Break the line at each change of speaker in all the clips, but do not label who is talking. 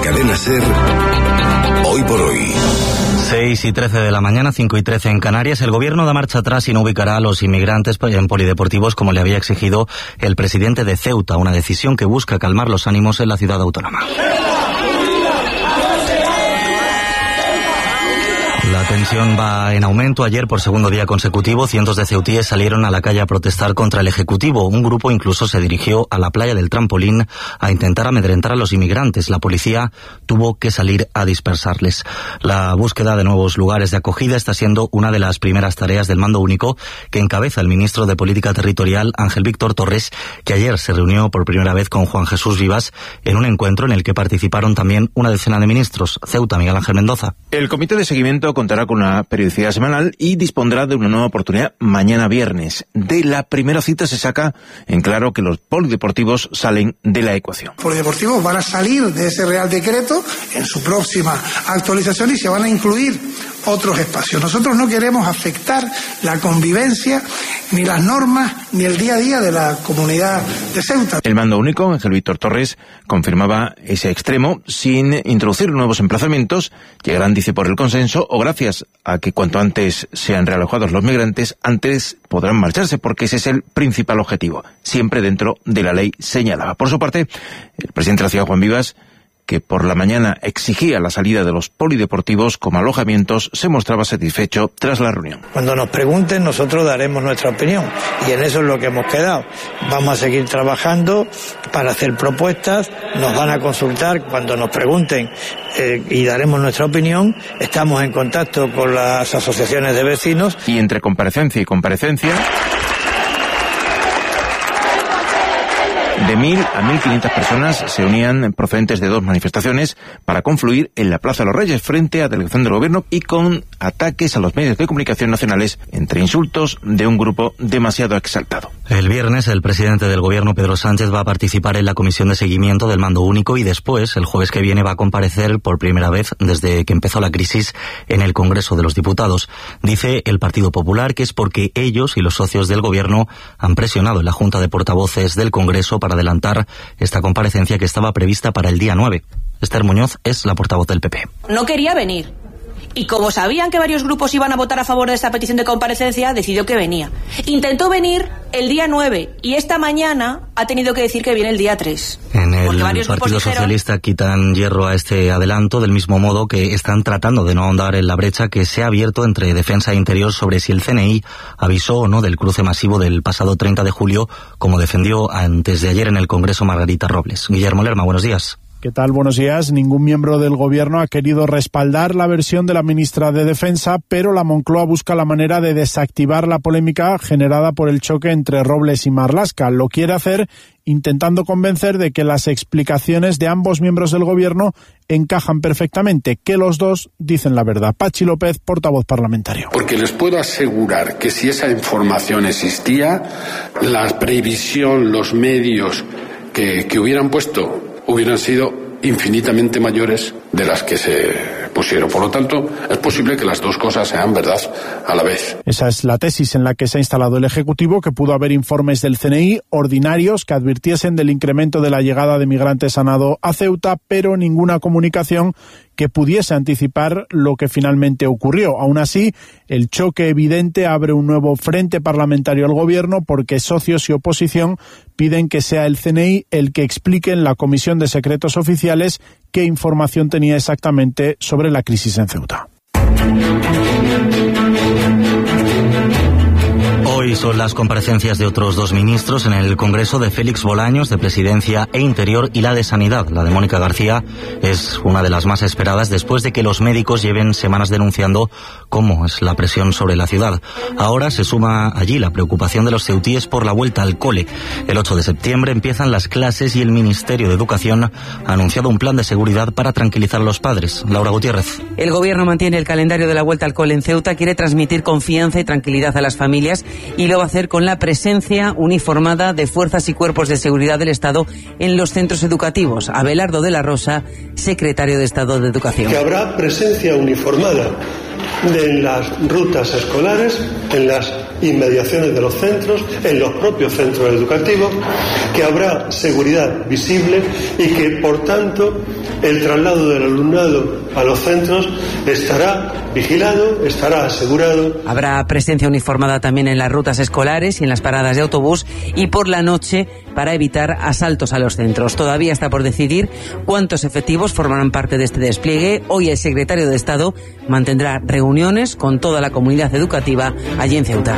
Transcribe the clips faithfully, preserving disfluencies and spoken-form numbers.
Cadena SER, Hoy por Hoy.
seis y trece de la mañana, cinco y trece en Canarias. El gobierno da marcha atrás y no ubicará a los inmigrantes en polideportivos como le había exigido el presidente de Ceuta, una decisión que busca calmar los ánimos en la ciudad autónoma. La tensión va en aumento. Ayer, por segundo día consecutivo, cientos de ceutíes salieron a la calle a protestar contra el Ejecutivo. Un grupo incluso se dirigió a la playa del Trampolín a intentar amedrentar a los inmigrantes. La policía tuvo que salir a dispersarles. La búsqueda de nuevos lugares de acogida está siendo una de las primeras tareas del mando único que encabeza el ministro de Política Territorial, Ángel Víctor Torres, que ayer se reunió por primera vez con Juan Jesús Vivas en un encuentro en el que participaron también una decena de ministros. Ceuta, Miguel Ángel Mendoza.
El comité de seguimiento contará con una periodicidad semanal y dispondrá de una nueva oportunidad mañana viernes. De la primera cita se saca en claro que los polideportivos salen de la ecuación.
Los polideportivos van a salir de ese Real Decreto en su próxima actualización y se van a incluir otros espacios. Nosotros no queremos afectar la convivencia, ni las normas, ni el día a día de la comunidad de Ceuta.
El mando único, Ángel Víctor Torres, confirmaba ese extremo sin introducir nuevos emplazamientos. Llegarán, dice, por el consenso o gracias a que cuanto antes sean realojados los migrantes, antes podrán marcharse, porque ese es el principal objetivo, siempre dentro de la ley, señalaba. Por su parte, el presidente de la ciudad, Juan Vivas, que por la mañana exigía la salida de los polideportivos como alojamientos, se mostraba satisfecho tras la reunión.
Cuando nos pregunten, nosotros daremos nuestra opinión, y en eso es lo que hemos quedado. Vamos a seguir trabajando para hacer propuestas, nos van a consultar cuando nos pregunten eh, y daremos nuestra opinión. Estamos en contacto con las asociaciones de vecinos.
Y entre comparecencia y comparecencia, de mil a mil quinientas personas se unían procedentes de dos manifestaciones para confluir en la Plaza de los Reyes frente a delegación del gobierno y con ataques a los medios de comunicación nacionales entre insultos de un grupo demasiado exaltado.
El viernes el presidente del gobierno, Pedro Sánchez, va a participar en la comisión de seguimiento del mando único y después, el jueves que viene, va a comparecer por primera vez desde que empezó la crisis en el Congreso de los Diputados. Dice el Partido Popular que es porque ellos y los socios del gobierno han presionado en la Junta de Portavoces del Congreso para adelantar esta comparecencia que estaba prevista para el día nueve. Esther Muñoz es la portavoz del P P.
No quería venir. Y como sabían que varios grupos iban a votar a favor de esta petición de comparecencia, decidió que venía. Intentó venir el día nueve y esta mañana ha tenido que decir que viene el día tres.
En el Partido Socialista quitan hierro a este adelanto, del mismo modo que están tratando de no ahondar en la brecha que se ha abierto entre Defensa e Interior sobre si el C N I avisó o no del cruce masivo del pasado treinta de julio, como defendió antes de ayer en el Congreso Margarita Robles. Guillermo Lerma, buenos días.
¿Qué tal? Buenos días. Ningún miembro del gobierno ha querido respaldar la versión de la ministra de Defensa, pero la Moncloa busca la manera de desactivar la polémica generada por el choque entre Robles y Marlaska. Lo quiere hacer intentando convencer de que las explicaciones de ambos miembros del gobierno encajan perfectamente, que los dos dicen la verdad. Pachi López, portavoz parlamentario.
Porque les puedo asegurar que si esa información existía, la previsión, los medios que, que hubieran puesto hubieran sido infinitamente mayores de las que se pusieron. Por lo tanto, es posible que las dos cosas sean verdad a la vez.
Esa es la tesis en la que se ha instalado el Ejecutivo, que pudo haber informes del C N I ordinarios que advirtiesen del incremento de la llegada de migrantes a nado a Ceuta, pero ninguna comunicación que pudiese anticipar lo que finalmente ocurrió. Aún así, el choque evidente abre un nuevo frente parlamentario al gobierno porque socios y oposición piden que sea el C N I el que explique en la Comisión de Secretos Oficiales qué información tenía exactamente sobre la crisis en Ceuta.
Hoy son las comparecencias de otros dos ministros en el Congreso, de Félix Bolaños, de Presidencia e Interior, y la de Sanidad. La de Mónica García es una de las más esperadas después de que los médicos lleven semanas denunciando cómo es la presión sobre la ciudad. Ahora se suma allí la preocupación de los ceutíes por la vuelta al cole. El ocho de septiembre empiezan las clases y el Ministerio de Educación ha anunciado un plan de seguridad para tranquilizar a los padres. Laura Gutiérrez.
El gobierno mantiene el calendario de la vuelta al cole en Ceuta, quiere transmitir confianza y tranquilidad a las familias y lo va a hacer con la presencia uniformada de fuerzas y cuerpos de seguridad del Estado en los centros educativos. Abelardo de la Rosa, secretario de Estado de Educación.
Que habrá presencia uniformada de en las rutas escolares, en las inmediaciones de los centros, en los propios centros educativos, que habrá seguridad visible y que, por tanto, el traslado del alumnado a los centros estará vigilado, estará asegurado.
Habrá presencia uniformada también en las rutas escolares y en las paradas de autobús, y por la noche para evitar asaltos a los centros. Todavía está por decidir cuántos efectivos formarán parte de este despliegue. Hoy el secretario de Estado mantendrá reuniones con toda la comunidad educativa allí en Ceuta.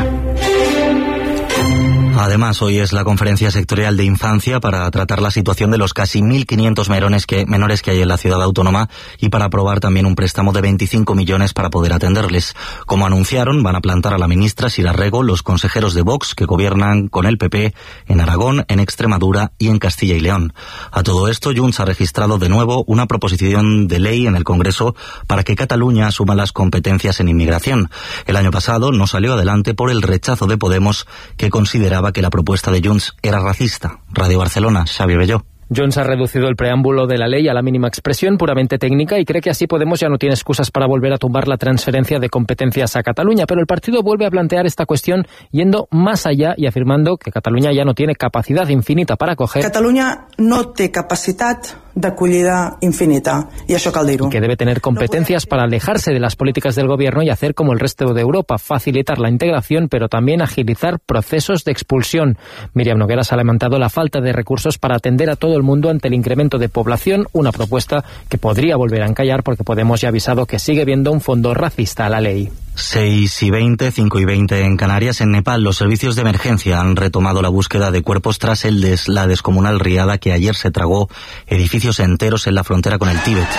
Además, hoy es la conferencia sectorial de infancia para tratar la situación de los casi mil quinientos menores que, menores que hay en la ciudad autónoma y para aprobar también un préstamo de veinticinco millones para poder atenderles. Como anunciaron, van a plantar a la ministra Sira Rego los consejeros de Vox que gobiernan con el P P en Aragón, en Extremadura y en Castilla y León. A todo esto, Junts ha registrado de nuevo una proposición de ley en el Congreso para que Cataluña asuma las competencias en inmigración. El año pasado no salió adelante por el rechazo de Podemos, que consideraba que la propuesta de Junts era racista. Radio Barcelona, Xavi Belló.
Junts ha reducido el preámbulo de la ley a la mínima expresión puramente técnica y cree que así Podemos ya no tiene excusas para volver a tumbar la transferencia de competencias a Cataluña, pero el partido vuelve a plantear esta cuestión yendo más allá y afirmando que Cataluña ya no tiene capacidad infinita para acoger.
Cataluña no té capacitat d'acollida infinita, y això cal dir-ho.
Que debe tener competencias para alejarse de las políticas del gobierno y hacer como el resto de Europa, facilitar la integración, pero también agilizar procesos de expulsión. Míriam Nogueras ha lamentado la falta de recursos para atender a todo el mundo ante el incremento de población, una propuesta que podría volver a encallar porque Podemos ya ha avisado que sigue viendo un fondo racista a la ley.
seis y veinte, cinco y veinte en Canarias. En Nepal, los servicios de emergencia han retomado la búsqueda de cuerpos tras el des, la descomunal riada que ayer se tragó edificios enteros en la frontera con el Tíbet.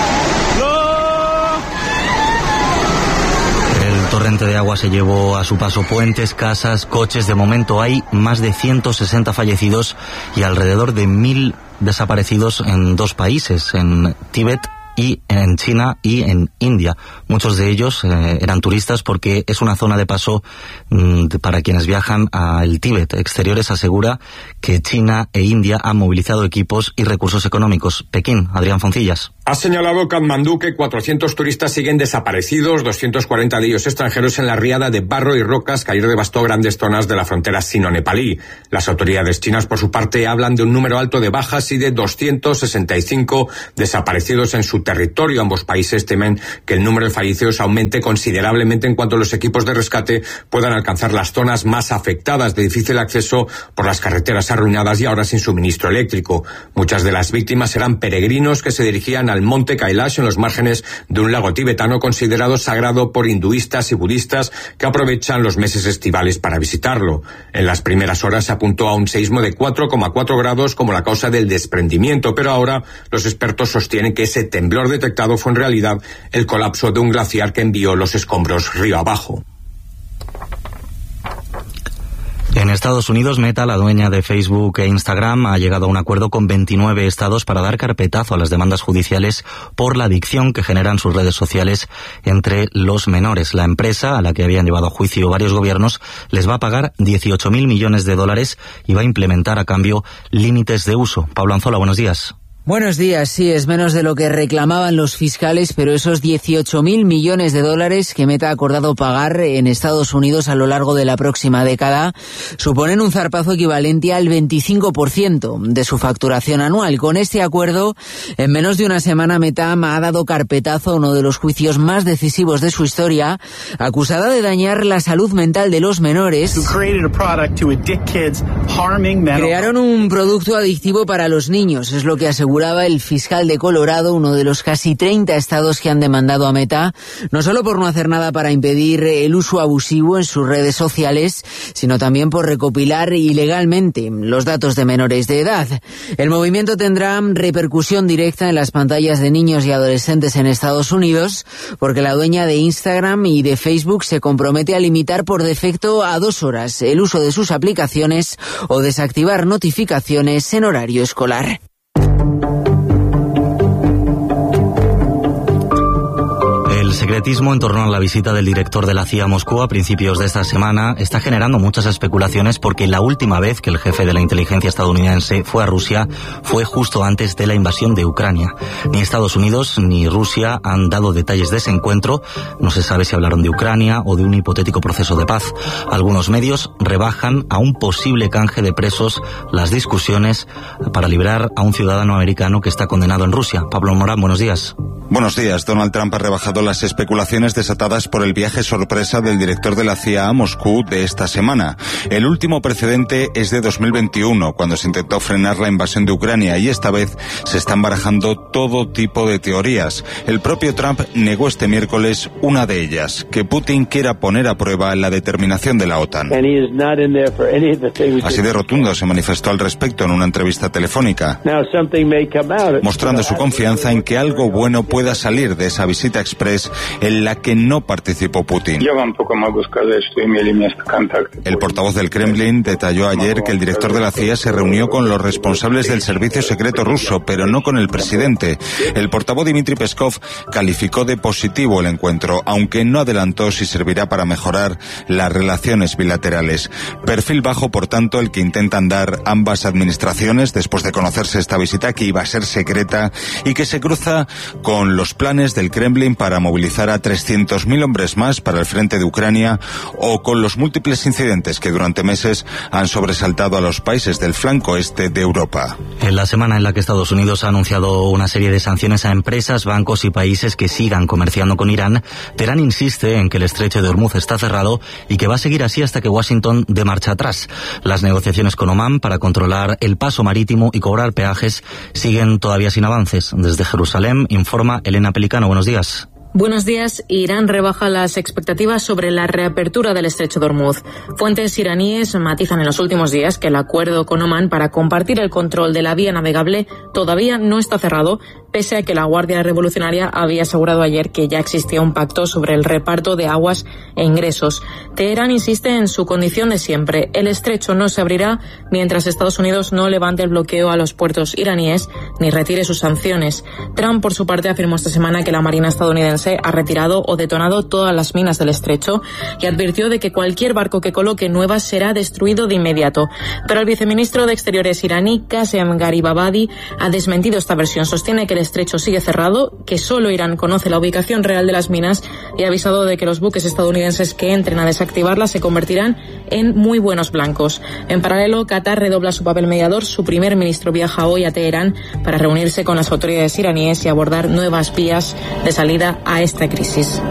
El torrente de agua se llevó a su paso puentes, casas, coches. De momento hay más de ciento sesenta fallecidos y alrededor de mil desaparecidos en dos países, en Tíbet y en China y en India. Muchos de ellos eh, eran turistas porque es una zona de paso mmm, para quienes viajan al Tíbet. Exteriores asegura que China e India han movilizado equipos y recursos económicos. Pekín, Adrián Foncillas.
Ha señalado Katmandú que cuatrocientos turistas siguen desaparecidos, doscientos cuarenta de ellos extranjeros, en la riada de barro y rocas que ayer devastó grandes zonas de la frontera sino-nepalí. Las autoridades chinas, por su parte, hablan de un número alto de bajas y de doscientos sesenta y cinco desaparecidos en su territorio. Ambos países temen que el número de fallecidos aumente considerablemente en cuanto los equipos de rescate puedan alcanzar las zonas más afectadas de difícil acceso por las carreteras arruinadas y ahora sin suministro eléctrico. Muchas de las víctimas eran peregrinos que se dirigían al monte Kailash en los márgenes de un lago tibetano considerado sagrado por hinduistas y budistas que aprovechan los meses estivales para visitarlo. En las primeras horas se apuntó a un seísmo de cuatro coma cuatro grados como la causa del desprendimiento, pero ahora los expertos sostienen que ese temblor detectado fue en realidad el colapso de un glaciar que envió los escombros río abajo.
En Estados Unidos, Meta, la dueña de Facebook e Instagram, ha llegado a un acuerdo con veintinueve estados para dar carpetazo a las demandas judiciales por la adicción que generan sus redes sociales entre los menores. La empresa, a la que habían llevado a juicio varios gobiernos, les va a pagar dieciocho mil millones de dólares y va a implementar a cambio límites de uso. Pablo Anzola, buenos días.
Buenos días, sí, es menos de lo que reclamaban los fiscales, pero esos dieciocho mil millones de dólares que Meta ha acordado pagar en Estados Unidos a lo largo de la próxima década suponen un zarpazo equivalente al veinticinco por ciento de su facturación anual. Con este acuerdo, en menos de una semana, Meta ha dado carpetazo a uno de los juicios más decisivos de su historia, acusada de dañar la salud mental de los menores. Crearon un producto adictivo para los niños, es lo que asegura aseguraba el fiscal de Colorado, uno de los casi treinta estados que han demandado a Meta, no solo por no hacer nada para impedir el uso abusivo en sus redes sociales, sino también por recopilar ilegalmente los datos de menores de edad. El movimiento tendrá repercusión directa en las pantallas de niños y adolescentes en Estados Unidos, porque la dueña de Instagram y de Facebook se compromete a limitar por defecto a dos horas el uso de sus aplicaciones o desactivar notificaciones en horario escolar.
El secretismo en torno a la visita del director de la C I A a Moscú a principios de esta semana está generando muchas especulaciones porque la última vez que el jefe de la inteligencia estadounidense fue a Rusia fue justo antes de la invasión de Ucrania. Ni Estados Unidos ni Rusia han dado detalles de ese encuentro. No se sabe si hablaron de Ucrania o de un hipotético proceso de paz. Algunos medios rebajan a un posible canje de presos las discusiones para liberar a un ciudadano americano que está condenado en Rusia. Pablo Morán, buenos días.
Buenos días. Donald Trump ha rebajado las especulaciones desatadas por el viaje sorpresa del director de la C I A a Moscú de esta semana. El último precedente es de dos mil veintiuno, cuando se intentó frenar la invasión de Ucrania, y esta vez se están barajando todo tipo de teorías. El propio Trump negó este miércoles una de ellas, que Putin quiera poner a prueba la determinación de la OTAN. Así de rotundo se manifestó al respecto en una entrevista telefónica, mostrando su confianza en que algo bueno puede pueda salir de esa visita express en la que no participó Putin. El portavoz del Kremlin detalló ayer que el director de la C I A se reunió con los responsables del servicio secreto ruso, pero no con el presidente. El portavoz Dmitry Peskov calificó de positivo el encuentro, aunque no adelantó si servirá para mejorar las relaciones bilaterales. Perfil bajo, por tanto, el que intentan dar ambas administraciones después de conocerse esta visita, que iba a ser secreta y que se cruza con los planes del Kremlin para movilizar a trescientos mil hombres más para el frente de Ucrania, o con los múltiples incidentes que durante meses han sobresaltado a los países del flanco este de Europa.
En la semana en la que Estados Unidos ha anunciado una serie de sanciones a empresas, bancos y países que sigan comerciando con Irán, Teherán insiste en que el estrecho de Hormuz está cerrado y que va a seguir así hasta que Washington dé marcha atrás. Las negociaciones con Omán para controlar el paso marítimo y cobrar peajes siguen todavía sin avances. Desde Jerusalén informa Elena Pelicano, buenos días.
Buenos días. Irán rebaja las expectativas sobre la reapertura del estrecho de Hormuz. Fuentes iraníes matizan en los últimos días que el acuerdo con Omán para compartir el control de la vía navegable todavía no está cerrado, pese a que la Guardia Revolucionaria había asegurado ayer que ya existía un pacto sobre el reparto de aguas e ingresos. Teherán insiste en su condición de siempre. El estrecho no se abrirá mientras Estados Unidos no levante el bloqueo a los puertos iraníes ni retire sus sanciones. Trump, por su parte, afirmó esta semana que la Marina estadounidense ha retirado o detonado todas las minas del estrecho y advirtió de que cualquier barco que coloque nuevas será destruido de inmediato. Pero el viceministro de Exteriores iraní, Qasem Garibabadi, ha desmentido esta versión. Sostiene que el estrecho sigue cerrado, que solo Irán conoce la ubicación real de las minas y ha avisado de que los buques estadounidenses que entren a desactivarlas se convertirán en muy buenos blancos. En paralelo, Qatar redobla su papel mediador. Su primer ministro viaja hoy a Teherán para reunirse con las autoridades iraníes y abordar nuevas vías de salida a esta crisis.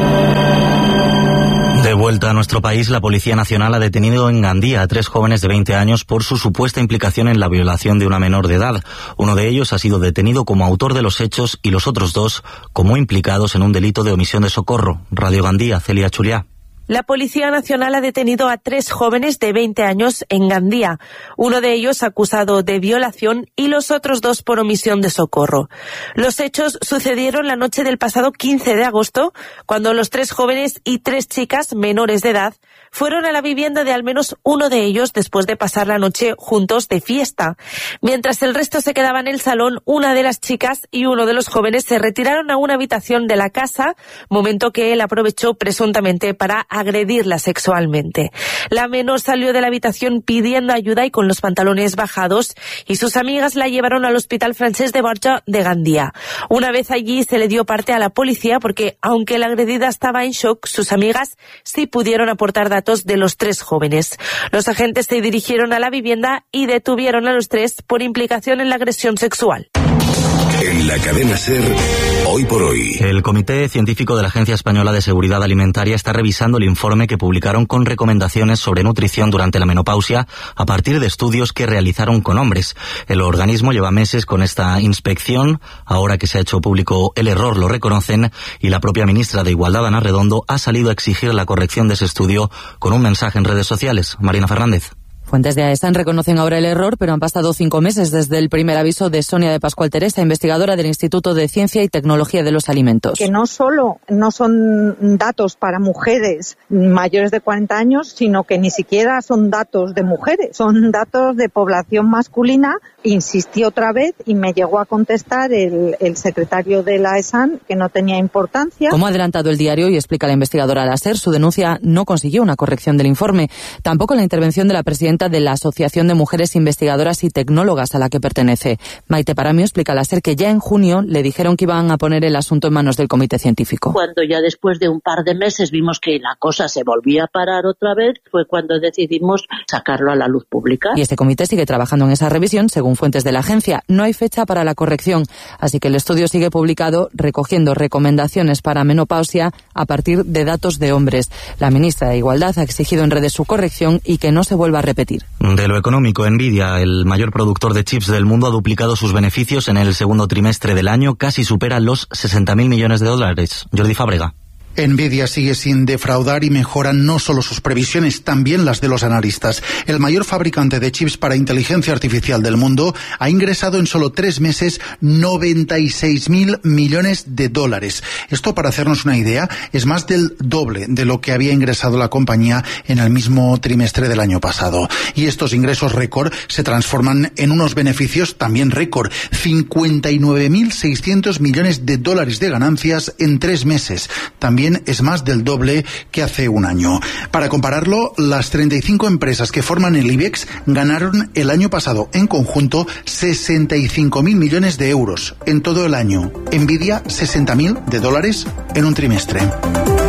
De vuelta a nuestro país, la Policía Nacional ha detenido en Gandía a tres jóvenes de veinte años por su supuesta implicación en la violación de una menor de edad. Uno de ellos ha sido detenido como autor de los hechos y los otros dos como implicados en un delito de omisión de socorro. Radio Gandía, Celia Chuliá.
La Policía Nacional ha detenido a tres jóvenes de veinte años en Gandía, uno de ellos acusado de violación y los otros dos por omisión de socorro. Los hechos sucedieron la noche del pasado quince de agosto, cuando los tres jóvenes y tres chicas menores de edad fueron a la vivienda de al menos uno de ellos después de pasar la noche juntos de fiesta. Mientras el resto se quedaba en el salón, una de las chicas y uno de los jóvenes se retiraron a una habitación de la casa, momento que él aprovechó presuntamente para agredirla sexualmente. La menor salió de la habitación pidiendo ayuda y con los pantalones bajados, y sus amigas la llevaron al Hospital Francés de Borja de Gandía. Una vez allí se le dio parte a la policía porque, aunque la agredida estaba en shock, sus amigas sí pudieron aportar datos de los tres jóvenes. Los agentes se dirigieron a la vivienda y detuvieron a los tres por implicación en la agresión sexual.
En la cadena SER, hoy por hoy.
El Comité Científico de la Agencia Española de Seguridad Alimentaria está revisando el informe que publicaron con recomendaciones sobre nutrición durante la menopausia a partir de estudios que realizaron con hombres. El organismo lleva meses con esta inspección. Ahora que se ha hecho público el error, lo reconocen, y la propia ministra de Igualdad, Ana Redondo, ha salido a exigir la corrección de ese estudio con un mensaje en redes sociales. Marina Fernández.
Fuentes de AESAN reconocen ahora el error, pero han pasado cinco meses desde el primer aviso de Sonia de Pascual Teresa, investigadora del Instituto de Ciencia y Tecnología de los Alimentos.
Que no solo no son datos para mujeres mayores de cuarenta años, sino que ni siquiera son datos de mujeres, son datos de población masculina. Insistí otra vez y me llegó a contestar el, el secretario de la AESAN que no tenía importancia.
Como ha adelantado el diario y explica la investigadora al SER, su denuncia no consiguió una corrección del informe. Tampoco la intervención de la presidenta de la Asociación de Mujeres Investigadoras y Tecnólogas a la que pertenece. Maite Paramio explica al SER que ya en junio le dijeron que iban a poner el asunto en manos del comité científico.
Cuando ya después de un par de meses vimos que la cosa se volvía a parar otra vez, fue cuando decidimos sacarlo a la luz pública.
Y este comité sigue trabajando en esa revisión, según fuentes de la agencia. No hay fecha para la corrección, así que el estudio sigue publicado recogiendo recomendaciones para menopausia a partir de datos de hombres. La ministra de Igualdad ha exigido en redes su corrección y que no se vuelva a repetir.
De lo económico, Nvidia, el mayor productor de chips del mundo, ha duplicado sus beneficios en el segundo trimestre del año, casi supera los sesenta mil millones de dólares. Jordi Fábrega.
Nvidia sigue sin defraudar y mejora no solo sus previsiones, también las de los analistas. El mayor fabricante de chips para inteligencia artificial del mundo ha ingresado en solo tres meses noventa y seis mil millones de dólares. Esto, para hacernos una idea, es más del doble de lo que había ingresado la compañía en el mismo trimestre del año pasado. Y estos ingresos récord se transforman en unos beneficios también récord. cincuenta y nueve mil seiscientos millones de dólares de ganancias en tres meses. También es más del doble que hace un año. Para compararlo, las treinta y cinco empresas que forman el IBEX ganaron el año pasado en conjunto sesenta y cinco mil millones de euros en todo el año. Nvidia, sesenta mil de dólares en un trimestre.